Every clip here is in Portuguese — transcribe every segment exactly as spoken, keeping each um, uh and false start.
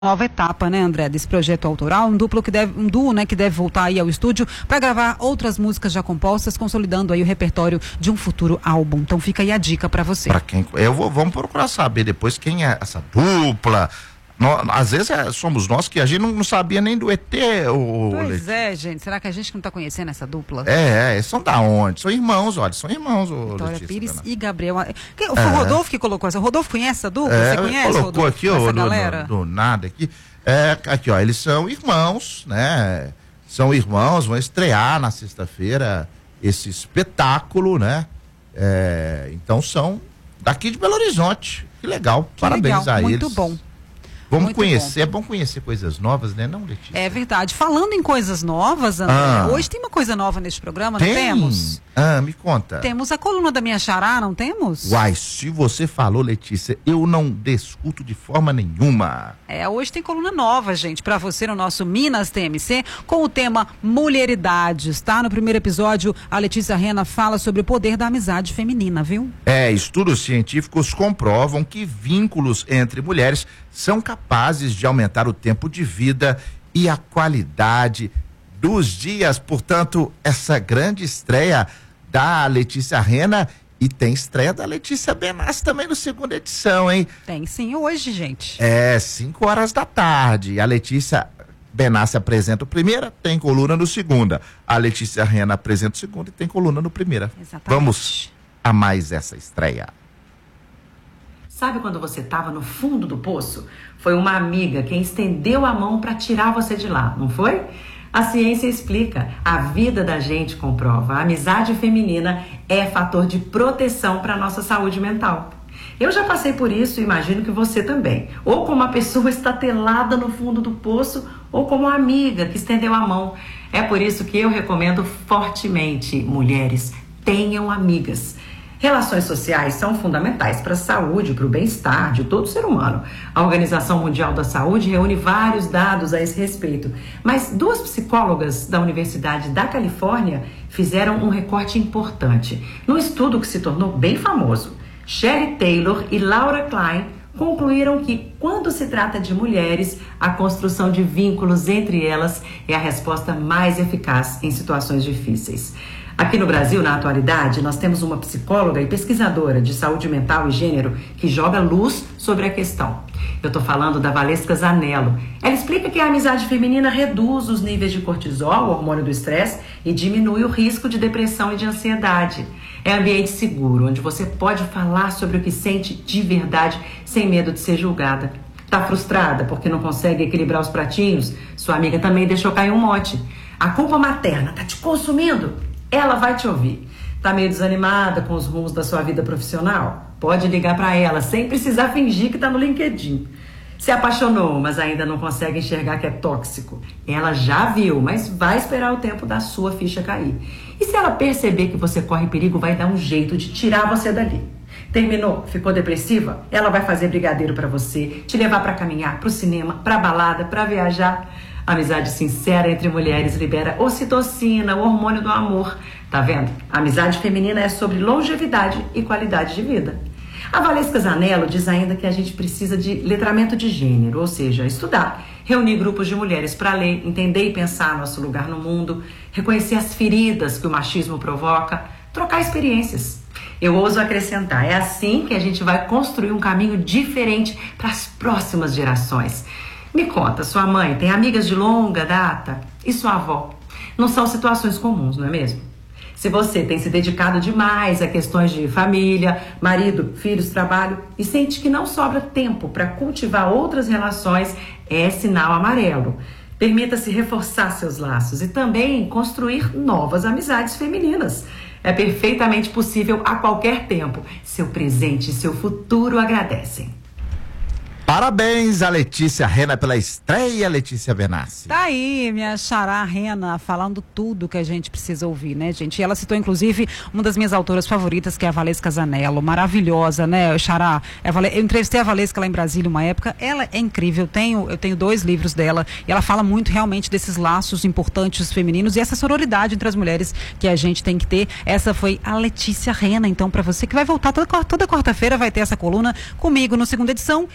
Nova etapa, né, André, desse projeto autoral, um duplo que deve, um duo, né, que deve voltar aí ao estúdio para gravar outras músicas já compostas, consolidando aí o repertório de um futuro álbum. Então fica aí a dica para você. Para quem, eu vou, vamos procurar saber depois quem é essa dupla. Nós, às vezes é, somos nós que a gente não, não sabia nem do E T. O, pois o é, gente. Será que a gente não está conhecendo essa dupla? É, é, são da onde? São irmãos, olha, são irmãos. O Vitória Letícia, Pires né? e Gabriel. Quem, foi é. o Rodolfo que colocou essa. O Rodolfo conhece essa dupla? É, Você conhece, colocou Rodolfo, aqui, essa ó, galera? Do, do nada aqui. É, aqui, ó, eles são irmãos, né? São irmãos, vão estrear na sexta-feira esse espetáculo, né? É, então são daqui de Belo Horizonte. Que legal, que parabéns legal. a Muito eles. Muito bom. Vamos Muito conhecer, bom. é bom conhecer coisas novas, né, não, Letícia? É verdade. Falando em coisas novas, André, ah. hoje tem uma coisa nova neste programa, tem? não temos? Ah, me conta. Temos a coluna da minha xará, não temos? Uai, se você falou, Letícia, eu não discuto de forma nenhuma. É, hoje tem coluna nova, gente, pra você no nosso Minas T M C, com o tema Mulheridades, tá? No primeiro episódio, a Letícia Rena fala sobre o poder da amizade feminina, viu? É, estudos científicos comprovam que vínculos entre mulheres são capazes de aumentar o tempo de vida e a qualidade dos dias. Portanto, essa grande estreia da Letícia Rena, e tem estreia da Letícia Benassi também no segunda edição, hein? Tem sim, hoje, gente. É, cinco horas da tarde. A Letícia Benassi apresenta o primeira, tem coluna no segunda. A Letícia Rena apresenta o segundo e tem coluna no primeira. Exatamente. Vamos a mais essa estreia. Sabe quando você estava no fundo do poço? Foi uma amiga quem estendeu a mão para tirar você de lá, não foi? A ciência explica, a vida da gente comprova. A amizade feminina é fator de proteção para a nossa saúde mental. Eu já passei por isso e imagino que você também. Ou como uma pessoa estatelada no fundo do poço, ou como uma amiga que estendeu a mão. É por isso que eu recomendo fortemente, mulheres, tenham amigas. Relações sociais são fundamentais para a saúde, para o bem-estar de todo ser humano. A Organização Mundial da Saúde reúne vários dados a esse respeito. Mas duas psicólogas da Universidade da Califórnia fizeram um recorte importante. Num estudo que se tornou bem famoso, Sherry Taylor e Laura Klein concluíram que, quando se trata de mulheres, a construção de vínculos entre elas é a resposta mais eficaz em situações difíceis. Aqui no Brasil, na atualidade, nós temos uma psicóloga e pesquisadora de saúde mental e gênero que joga luz sobre a questão. Eu estou falando da Valesca Zanello. Ela explica que a amizade feminina reduz os níveis de cortisol, o hormônio do estresse, e diminui o risco de depressão e de ansiedade. É um ambiente seguro, onde você pode falar sobre o que sente de verdade, sem medo de ser julgada. Tá frustrada porque não consegue equilibrar os pratinhos? Sua amiga também deixou cair um mote. A culpa materna tá te consumindo? Ela vai te ouvir. Tá meio desanimada com os rumos da sua vida profissional? Pode ligar para ela sem precisar fingir que tá no LinkedIn. Se apaixonou, mas ainda não consegue enxergar que é tóxico. Ela já viu, mas vai esperar o tempo da sua ficha cair. E se ela perceber que você corre perigo, vai dar um jeito de tirar você dali. Terminou? Ficou depressiva? Ela vai fazer brigadeiro para você, te levar para caminhar, pro cinema, pra balada, para viajar. A amizade sincera entre mulheres libera ocitocina, o hormônio do amor. Tá vendo? A amizade feminina é sobre longevidade e qualidade de vida. A Valesca Zanello diz ainda que a gente precisa de letramento de gênero, ou seja, estudar, reunir grupos de mulheres para ler, entender e pensar nosso lugar no mundo, reconhecer as feridas que o machismo provoca, trocar experiências. Eu ouso acrescentar, é assim que a gente vai construir um caminho diferente para as próximas gerações. Me conta, sua mãe tem amigas de longa data? E sua avó? Não são situações comuns, não é mesmo? Se você tem se dedicado demais a questões de família, marido, filhos, trabalho e sente que não sobra tempo para cultivar outras relações, é sinal amarelo. Permita-se reforçar seus laços e também construir novas amizades femininas. É perfeitamente possível a qualquer tempo. Seu presente e seu futuro agradecem. Parabéns a Letícia Rena pela estreia, Letícia Benassi. Tá aí, minha xará Rena, falando tudo que a gente precisa ouvir, né, gente? E ela citou, inclusive, uma das minhas autoras favoritas, que é a Valesca Zanello. Maravilhosa, né, xará? Eu entrevistei a Valesca lá em Brasília uma época. Ela é incrível. Eu tenho, eu tenho dois livros dela e ela fala muito realmente desses laços importantes femininos e essa sororidade entre as mulheres que a gente tem que ter. Essa foi a Letícia Rena. Então, para você que vai voltar toda, toda quarta-feira, vai ter essa coluna comigo no segunda edição e com a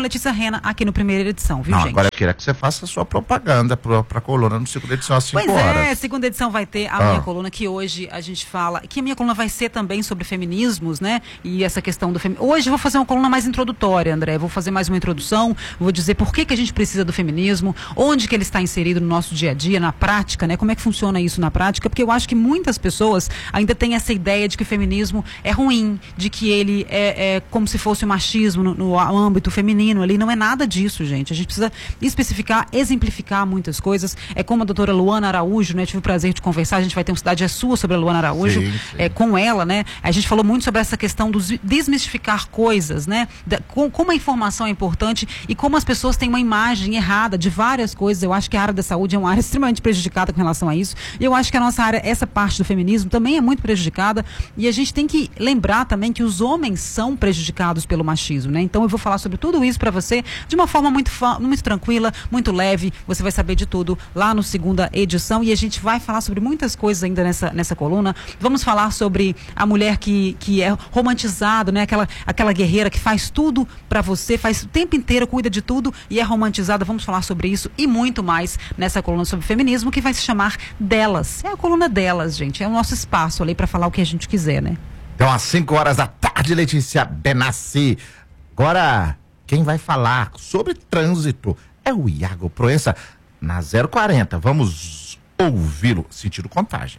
Letícia Rena aqui no Primeira Edição, viu, Não, gente? agora eu queria que você faça a sua propaganda pra, pra coluna no Segunda Edição às cinco Pois horas. é, segunda edição vai ter a Ah. minha coluna, que hoje a gente fala, que a minha coluna vai ser também sobre feminismos, né? E essa questão do feminismo. Hoje eu vou fazer uma coluna mais introdutória, André. Vou fazer mais uma introdução, vou dizer por que, que a gente precisa do feminismo, onde que ele está inserido no nosso dia a dia, na prática, né? Como é que funciona isso na prática, porque eu acho que muitas pessoas ainda têm essa ideia de que o feminismo é ruim, de que ele é, é como se fosse o machismo no, no âmbito feminino ali. Não é nada disso, gente. A gente precisa especificar, exemplificar muitas coisas. É como a doutora Luana Araújo, né? Tive o prazer de conversar, a gente vai ter um Cidade é Sua sobre a Luana Araújo, Sim, sim. É, com ela, né? A gente falou muito sobre essa questão dos desmistificar coisas, né? Da, com, como a informação é importante e como as pessoas têm uma imagem errada de várias coisas. Eu acho que a área da saúde é uma área extremamente prejudicada com relação a isso. E eu acho que a nossa área, essa parte do feminismo também é muito prejudicada. E a gente tem que lembrar também que os homens são prejudicados pelo machismo, né? Então eu vou falar sobre tudo isso para você de uma forma muito, muito tranquila, muito leve. Você vai saber de tudo lá no Segunda Edição e a gente vai falar sobre muitas coisas ainda nessa, nessa coluna. Vamos falar sobre a mulher que, que é romantizada, né? Aquela, aquela guerreira que faz tudo para você, faz o tempo inteiro, cuida de tudo e é romantizada. Vamos falar sobre isso e muito mais nessa coluna sobre feminismo, que vai se chamar Delas. É a coluna delas, gente. É o nosso espaço ali para falar o que a gente quiser, né? Então, às cinco horas da tarde, Letícia Benassi. Agora, quem vai falar sobre trânsito é o Iago Proença, na zero quarenta. Vamos ouvi-lo, sentido contagem.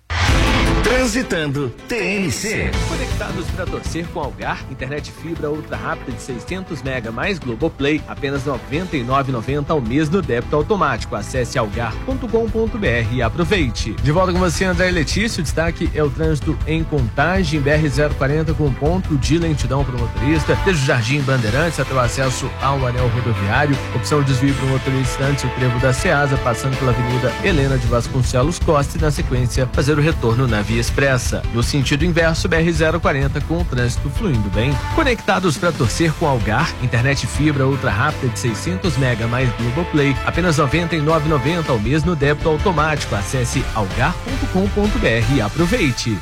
Transitando T N C. Conectados para torcer com Algar, internet fibra ultra rápida de seiscentos mega mais Globoplay, apenas noventa e nove reais e noventa centavos ao mês no débito automático. Acesse algar ponto com ponto br e aproveite. De volta com você, André e Letícia. O destaque é o trânsito em Contagem, B R zero quarenta com ponto de lentidão para o motorista, desde o Jardim Bandeirantes até o acesso ao anel rodoviário. Opção de desvio para o motorista antes o trevo da Ceasa, passando pela Avenida Helena de Vasconcelos Costa e, na sequência, fazer o retorno na Via Expressa. No sentido inverso, B R zero quarenta com o trânsito fluindo bem. Conectados para torcer com Algar, internet fibra ultra rápida de seiscentos mega mais Globoplay, apenas noventa e nove reais e noventa centavos ao mês no débito automático. Acesse algar ponto com ponto br e aproveite.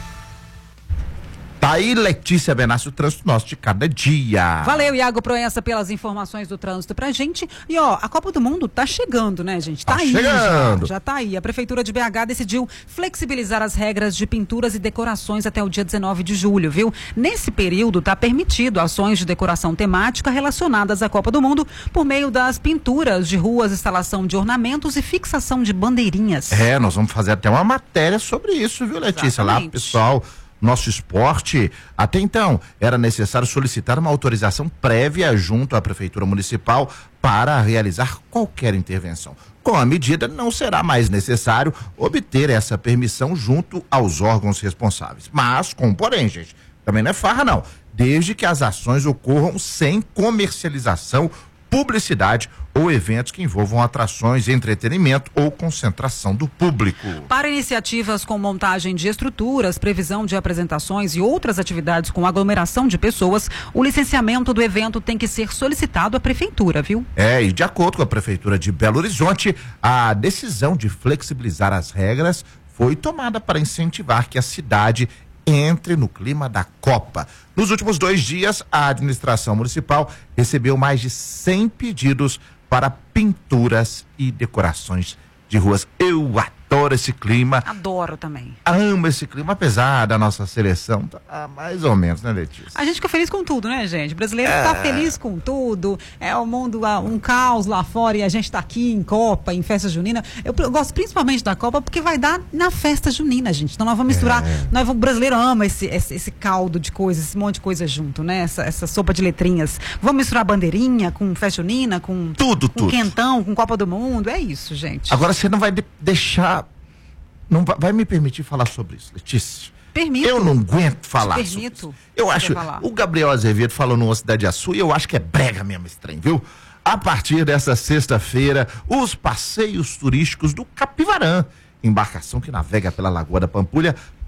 Tá aí, Letícia Benassi, o trânsito nosso de cada dia. Valeu, Iago Proença, pelas informações do trânsito pra gente. E ó, a Copa do Mundo tá chegando, né, gente? Tá, Tá aí chegando. já, já tá aí. A Prefeitura de B H decidiu flexibilizar as regras de pinturas e decorações até o dia dezenove de julho, viu? Nesse período tá permitido ações de decoração temática relacionadas à Copa do Mundo por meio das pinturas de ruas, instalação de ornamentos e fixação de bandeirinhas. É, nós vamos fazer até uma matéria sobre isso, viu, Letícia? Exatamente. Lá, pessoal, nosso esporte, até então, era necessário solicitar uma autorização prévia junto à Prefeitura Municipal para realizar qualquer intervenção. Com a medida, não será mais necessário obter essa permissão junto aos órgãos responsáveis. Mas, com porém, gente, também não é farra, não. Desde que as ações ocorram sem comercialização, publicidade ou eventos que envolvam atrações, entretenimento ou concentração do público. Para iniciativas com montagem de estruturas, previsão de apresentações e outras atividades com aglomeração de pessoas, o licenciamento do evento tem que ser solicitado à Prefeitura, viu? É, e de acordo com a Prefeitura de Belo Horizonte, a decisão de flexibilizar as regras foi tomada para incentivar que a cidade entre no clima da Copa. Nos últimos dois dias, a administração municipal recebeu mais de cem pedidos para pinturas e decorações de ruas. Eu adoro esse clima. Adoro também. Amo esse clima, apesar da nossa seleção, tá mais ou menos, né, Letícia? A gente fica feliz com tudo, né, gente? O brasileiro É. tá feliz com tudo. É o mundo, ah, um caos lá fora e a gente tá aqui em Copa, em festa junina. Eu, eu gosto principalmente da Copa porque vai dar na festa junina, gente. Então nós vamos misturar. É. Nós, o brasileiro ama esse, esse, esse caldo de coisas, esse monte de coisa junto, né? Essa, essa sopa de letrinhas. Vamos misturar bandeirinha com festa junina, com Tudo, com tudo. quentão, com Copa do Mundo. É isso, gente. Agora você não vai de- deixar. Não vai, vai me permitir falar sobre isso, Letícia? Permito. Eu não aguento falar Te sobre permito. isso. Eu Você acho. quer falar? O Gabriel Azevedo falou numa Cidade é Sua e eu acho que é brega mesmo esse trem, viu? A partir dessa sexta-feira, os passeios turísticos do Capivarã, embarcação que navega pela Lagoa da Pampulha,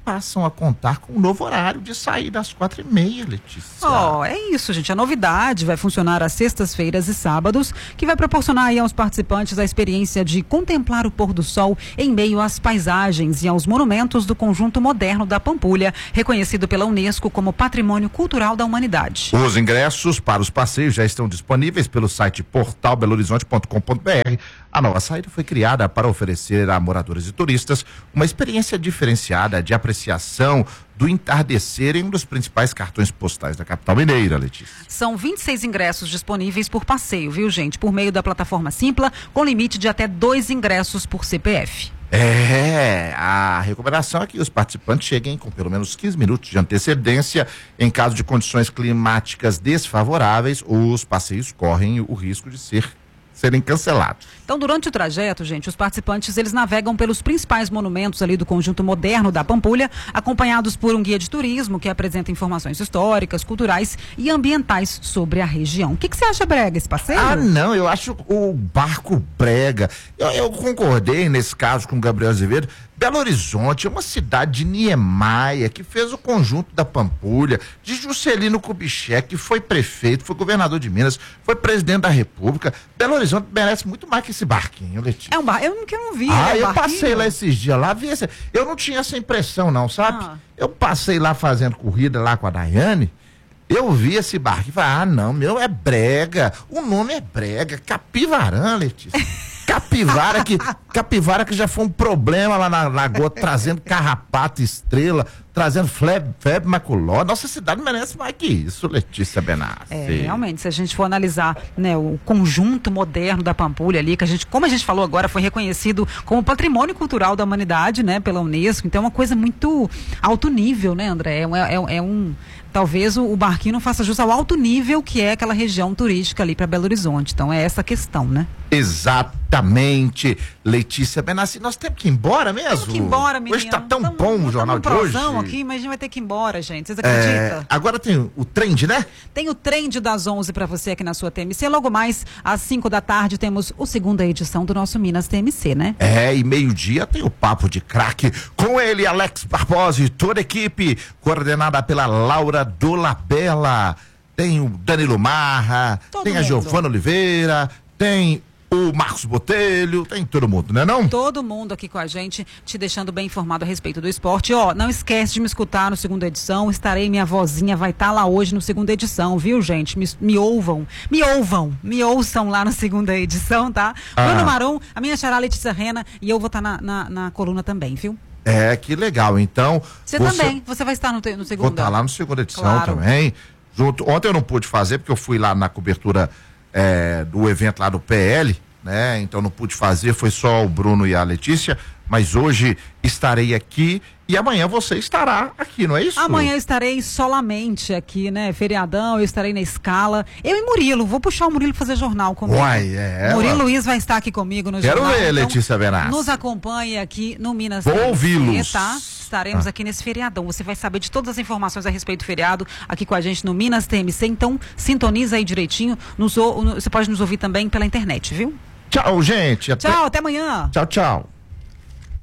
passam a contar com um novo horário de saída às quatro e meia, Letícia. Ó, oh, é isso, gente. A novidade vai funcionar às sextas-feiras e sábados, que vai proporcionar aí aos participantes a experiência de contemplar o pôr do sol em meio às paisagens e aos monumentos do conjunto moderno da Pampulha, reconhecido pela Unesco como Patrimônio Cultural da Humanidade. Os ingressos para os passeios já estão disponíveis pelo site portal belo horizonte ponto com ponto br. A nova saída foi criada para oferecer a moradores e turistas uma experiência diferenciada de apreciação do entardecer em um dos principais cartões postais da capital mineira, Letícia. São vinte e seis ingressos disponíveis por passeio, viu, gente? Por meio da plataforma Simpla, com limite de até dois ingressos por C P F. É, a recomendação é que os participantes cheguem com pelo menos quinze minutos de antecedência. Em caso de condições climáticas desfavoráveis, os passeios correm o risco de ser serem cancelados. Então, durante o trajeto, gente, os participantes, eles navegam pelos principais monumentos ali do conjunto moderno da Pampulha, acompanhados por um guia de turismo que apresenta informações históricas, culturais e ambientais sobre a região. O que que você acha, brega, esse passeio? Ah, não, eu acho o barco brega. Eu, eu concordei nesse caso com o Gabriel Azevedo. Belo Horizonte é uma cidade de Niemeyer, que fez o conjunto da Pampulha, de Juscelino Kubitschek, que foi prefeito, foi governador de Minas, foi presidente da República. Belo Horizonte merece muito mais que esse barquinho, Letícia. É um bar... Eu não, eu não vi. Ah, é um eu barquinho. passei lá esses dias lá, vi esse... eu não tinha essa impressão não, sabe? Ah. Eu passei lá fazendo corrida lá com a Daiane, eu vi esse barco e falei, ah não, meu, é brega, o nome é brega, Capivarã, Letícia. Capivara que, capivara que já foi um problema lá na lagoa, trazendo carrapato, estrela, trazendo febre, febre maculosa. Nossa cidade merece mais que isso, Letícia Benassi. É, realmente, se a gente for analisar, né, o conjunto moderno da Pampulha ali, que a gente, como a gente falou agora, foi reconhecido como Patrimônio Cultural da Humanidade, né, pela Unesco. Então é uma coisa muito alto nível, né, André? É, é, é um... Talvez o, o barquinho não faça jus ao alto nível que é aquela região turística ali para Belo Horizonte. Então é essa a questão, né? Exatamente, Letícia Benassi. Nós temos que ir embora mesmo? Temos que ir embora, menina. Hoje está tão tamo, bom o jornal de hoje. Aqui, mas a gente vai ter que ir embora, gente. Vocês acreditam? É, agora tem o trend, né? Tem o trend das onze para você aqui na sua T M C. Logo mais, às cinco da tarde, temos a segunda edição do nosso Minas T M C, né? É, e meio-dia tem o Papo de Craque com ele, Alex Barbosa e toda a equipe, coordenada pela Laura Dolabella. Tem o Danilo Marra, Todo tem a mundo. Giovana Oliveira, tem o Marcos Botelho, tem todo mundo, né não? Todo mundo aqui com a gente, te deixando bem informado a respeito do esporte. Ó, não esquece de me escutar no segunda edição, estarei, minha vozinha vai estar lá hoje no segunda edição, viu, gente? Me, me ouvam, me ouvam, me ouçam lá na segunda edição, tá? Ah. Bruno Marum, a minha xará Letícia Rena e eu vou estar na, na, na coluna também, viu? É, que legal, então... Você, você também, você vai estar no, te, no segunda. Vou estar lá no segunda edição Claro. também. Junto, ontem eu não pude fazer, porque eu fui lá na cobertura é, do evento lá do P L, né? Então não pude fazer, foi só o Bruno e a Letícia, mas hoje estarei aqui e amanhã você estará aqui, não é isso? Amanhã eu estarei solamente aqui, né? Feriadão, eu estarei na escala. Eu e Murilo, vou puxar o Murilo fazer jornal comigo. Uai, é. Murilo ué. Luiz vai estar aqui comigo no Quero jornal. ver, então, Letícia Benassi. Nos acompanhe aqui no Minas Vou T M C, ouvi-los. tá? Estaremos Ah. aqui nesse feriadão. Você vai saber de todas as informações a respeito do feriado aqui com a gente no Minas T M C. Então, sintoniza aí direitinho. Nos, você pode nos ouvir também pela internet, viu? Tchau, gente. Até... Tchau, até amanhã. Tchau, tchau.